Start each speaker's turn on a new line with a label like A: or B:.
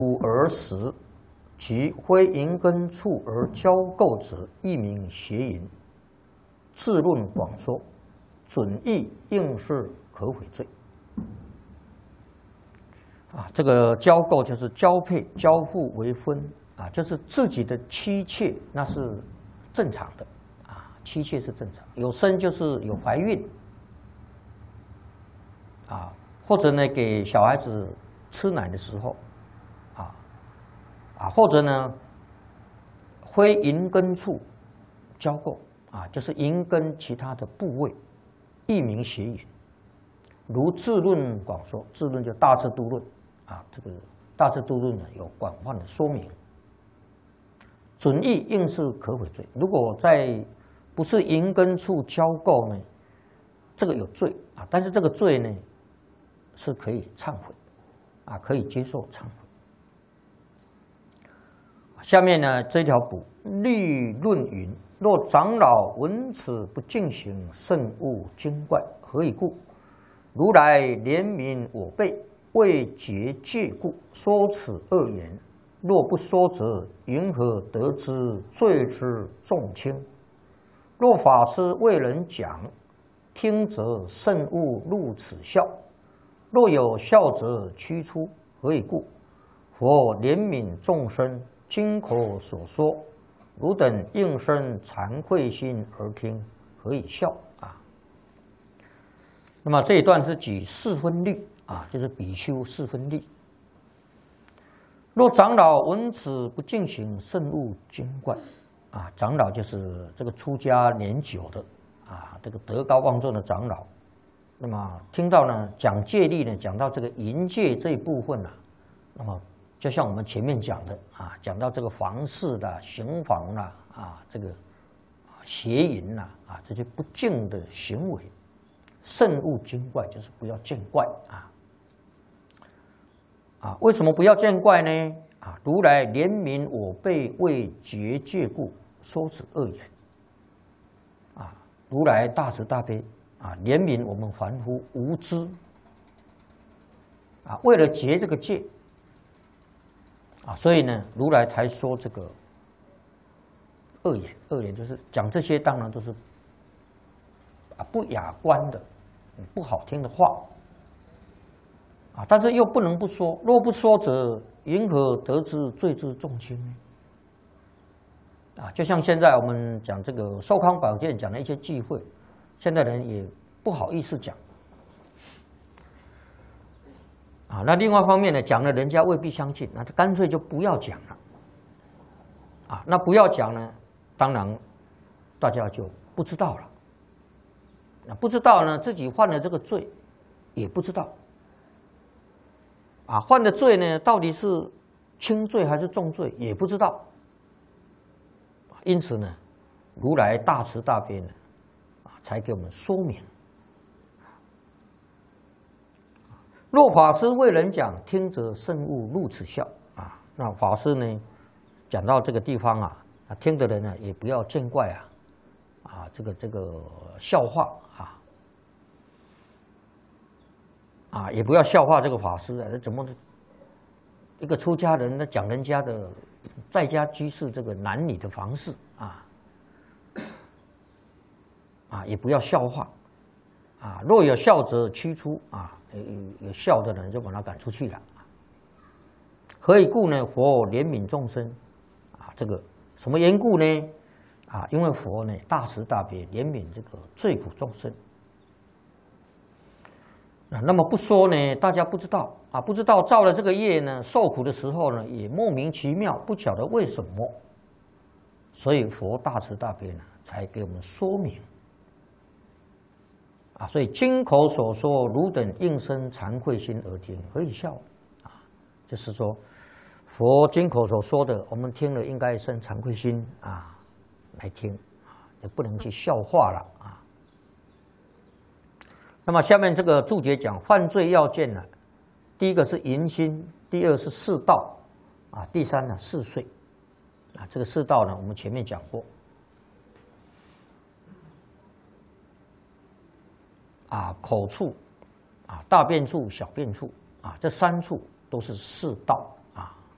A: 五而实，即非银根处而交构者，亦名邪淫。自论广说，准义应是可悔罪。这个交构就是交配、交付为婚就是自己的妻妾，那是正常的妻妾是正常。有生就是有怀孕或者呢给小孩子吃奶的时候或者呢非银根处交构就是银根其他的部位，亦名邪淫。如智论广说，智论就大智度论这个大智度论呢有广泛的说明。准义应是可悔罪。如果在不是银根处交构呢，这个有罪但是这个罪呢是可以忏悔可以接受忏悔。下面呢这条补律论云：若长老闻此不敬行，慎勿惊怪。何以故？如来怜悯我辈，为结戒故，说此恶言。若不说则，云何得知罪之重轻？若法师为人讲，听则慎勿入此笑。若有笑者，驱出。何以故？佛怜悯众生，经口所说，汝等应生惭愧心而听，何以笑那么这一段是举四分律就是比丘四分律。若长老闻此不敬行，慎勿惊怪长老就是这个出家年久的这个德高望重的长老。那么听到呢讲戒律呢，讲到这个淫戒这一部分那么就像我们前面讲的讲到这个房事啦、行房啦这个邪淫啦这些不敬的行为，慎勿惊怪，就是不要见怪为什么不要见怪呢？如来怜悯我辈，为结戒故，说此恶言如来大慈大悲怜悯我们凡夫无知为了结这个戒所以呢如来才说这个恶言。恶言就是讲这些当然都是不雅观的不好听的话但是又不能不说。若不说则，云何得知罪之重轻呢？就像现在我们讲这个寿康宝鉴讲的一些忌讳，现在人也不好意思讲那另外一方面呢，讲了人家未必相信，那他干脆就不要讲了那不要讲呢，当然大家就不知道了不知道呢，自己犯了这个罪也不知道犯的罪呢到底是轻罪还是重罪也不知道。因此呢如来大慈大悲呢才给我们说明。若法师为人讲，听则慎勿入此笑那法师呢讲到这个地方听的人呢也不要见怪这个笑话也不要笑话这个法师怎么一个出家人讲人家的在家居士这个男女的房事也不要笑话若有笑者驱出有笑的人就把他赶出去了。何以故呢？佛怜悯众生这个什么缘故呢？因为佛呢大慈大悲，怜悯这个罪苦众生那么不说呢，大家不知道不知道造了这个业呢，受苦的时候呢，也莫名其妙，不晓得为什么。所以佛大慈大悲呢，才给我们说明所以经口所说，汝等应生惭愧心而听，何以笑就是说佛经口所说的，我们听了应该生惭愧心来听也不能去笑话了那么下面这个注解讲犯罪要件呢，第一个是淫心，第二是世道第三呢嗜睡这个世道呢我们前面讲过口处大便处、小便处这三处都是世道